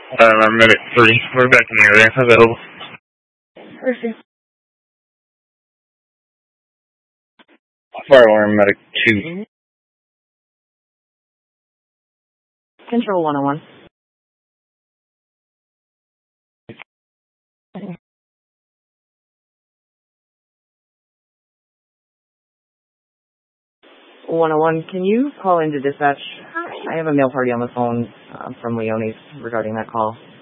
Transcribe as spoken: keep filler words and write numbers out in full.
Uh, I'm medic three. We're back in the area. Available. Perfect. Fire alarm medic two. Control one oh one. one oh one, can you call into dispatch? I have a mail party on the phone uh, from Leone's regarding that call.